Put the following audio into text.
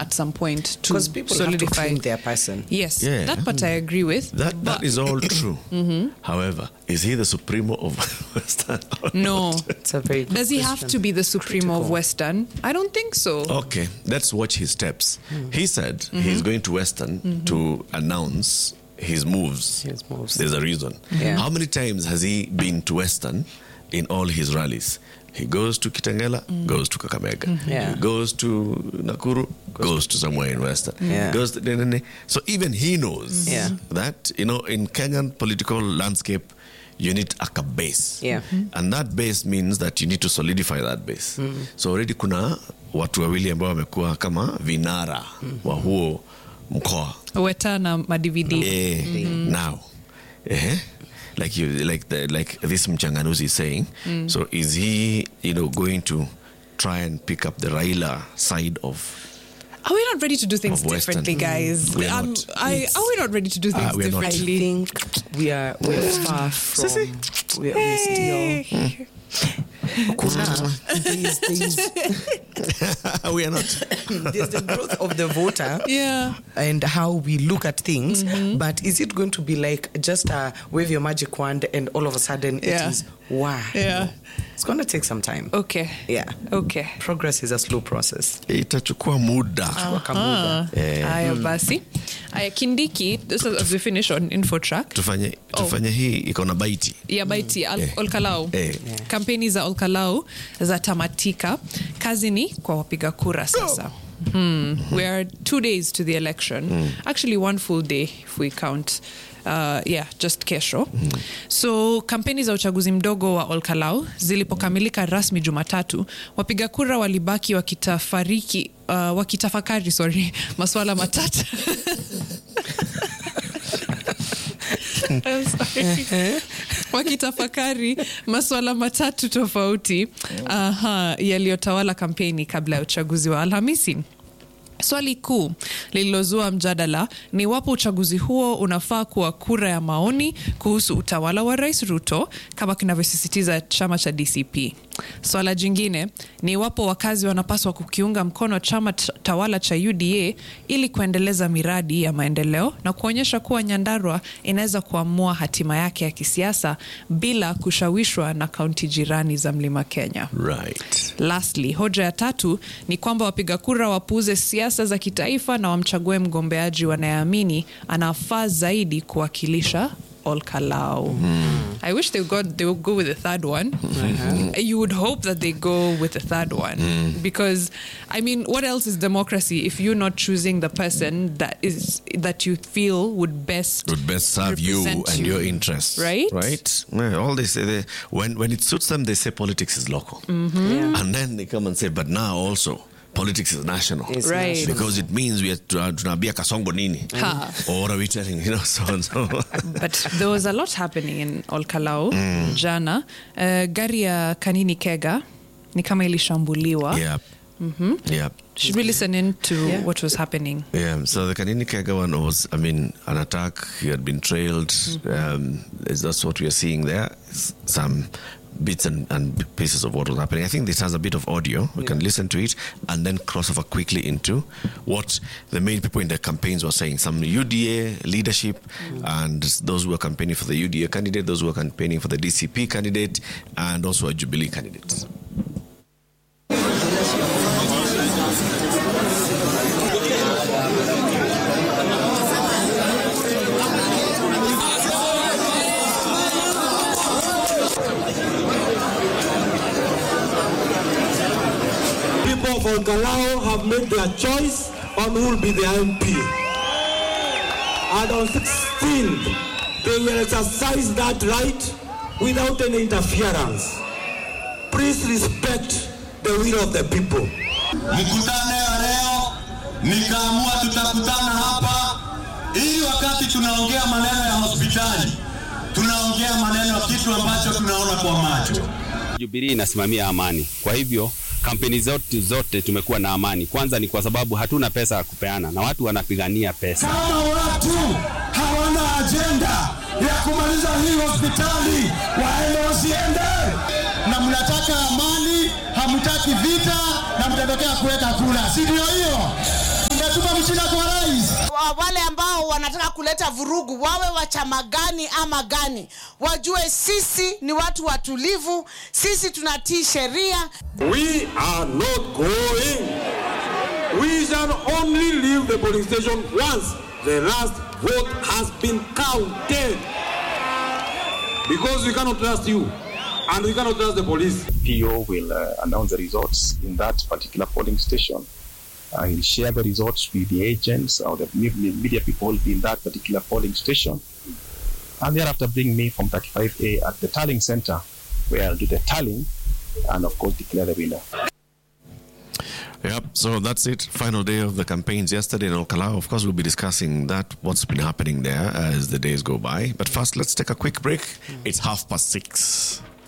at some point to because people solidify have to claim their person. Yes, that part I agree with. That is all true. However, is he the supremo of Western? No. It's a very good Does he have question. to be the supremo of Western? I don't think so. Okay, let's watch his steps. He said he's going to Western to announce his moves. His moves. There's a reason. Yeah. How many times has he been to Western in all his rallies? He goes to Kitengela, goes to Kakamega. Yeah. He goes to Nakuru, goes to somewhere in Western. Yeah. Goes to, so even he knows that, in Kenyan political landscape, you need a base. Yeah. And that base means that you need to solidify that base. So already kuna watu wawili ambao wamekuwa kama vinara wa huo mkoa. Weta na ma-DVD. Now, like this Mchanganuzi is saying, so is he, going to try and pick up the Raila side of? Are we not ready to do things Of Western. differently, guys? We are not. Are we not ready to do things we are not. I differently? think we're far from. We're still. We are not. There's the growth of the voter, and how we look at things. But is it going to be like just wave your magic wand and all of a sudden it is wow? Yeah. It's going to take some time. Okay. Yeah. Okay. Progress is a slow process. Itachukua muda. Aya basi. Aya Kindiki, this is as we finish on InfoTrack. Tufanye hii iko na baiti. Ya baiti Olkalau. Kampeni za Olkalau za tamatika. Kazi ni kwa wapiga kura sasa. We are 2 days to the election. Actually 1 full day if we count. Just kesho. So kampeni za uchaguzi mdogo wa Olkalau zilipokamilika rasmi Jumatatu, wapiga kura walibaki wakitafakari masuala matatu. I'm sorry. Wakitafakari masuala matatu tofauti yaliyotawala kampeni kabla ya uchaguzi wa Alhamisi. Swali kuu lililozua mjadala ni wapo uchaguzi huo unafaa kuwa kura ya maoni kuhusu utawala wa Rais Ruto kama kinavyosisitiza chama cha DCP. Swala jingine ni wapo wakazi wanapaswa kukiunga mkono chama tawala cha UDA ili kuendeleza miradi ya maendeleo na kuonyesha kuwa Nyandarua inaweza kuamua hatima yake ya kisiasa bila kushawishwa na kaunti jirani za Mlima Kenya. Right. Lastly, hoja ya tatu ni kwamba wapiga kura wapuuze siasa za kitaifa na wamchague mgombeaji wanayeamini anafaa zaidi kuwakilisha Olkalau. I wish they would go with the third one. You would hope that they go with the third one. Because, I mean, what else is democracy if you're not choosing the person that you feel would best serve you and your interests. Right? Right? All they say, when it suits them, they say politics is local. And then they come and say, but now also, politics is national. Right. Because it means we are tunabia kasongo nini. Or what are we telling, so and so. But there was a lot happening in Olkalau jana. Gari ya Kanini Kega ni kama ilishambuliwa. Yep. Should we listen in to what was happening? Yeah, so the Kanini Kega one was, an attack. He had been trailed. That's what we are seeing there. Some bits and pieces of what was happening. I think this has a bit of audio. We can listen to it and then cross over quickly into what the main people in the campaigns were saying. Some UDA leadership and those who were campaigning for the UDA candidate, those who were campaigning for the DCP candidate, and also a Jubilee candidate. Of Olkalau have made their choice on who will be the MP. And on 16th, they will exercise that right without any interference. Please respect the will of the people. Mkutano leo nikaamua tutakutana hapa ili wakati tunaongea maneno ya hospitali, tunaongea maneno ya kitu ambacho tunaona kwa macho. Jubilee inasimamia amani. Kwa hivyo kampeni zote tumekuwa na amani. Kwanza ni kwa sababu hatuna pesa ya kupeana na watu wanapigania pesa. Kama watu hawana agenda ya kumaliza hii hospitali, waende wasiende. Na mnataka amani, hamtaki vita na mtatokea kuweka kura. Si ndio hiyo? wale ambao wanataka kuleta vurugu, wawe wa chama gani ama gani, wajue sisi ni watu watulivu, sisi tunatii sheria. We are not going. We shall only leave the polling station once the last vote has been counted. Because we cannot trust you and we cannot trust the police. PO will announce the results in that particular polling station. He'll share the results with the agents or the media people in that particular polling station. And thereafter bring me from 35A at the tallying center, where I'll do the tallying and of course declare the winner. Yep, so that's it. Final day of the campaigns yesterday in Olkalau. Of course, we'll be discussing that, what's been happening there as the days go by. But first, let's take a quick break. It's 6:30.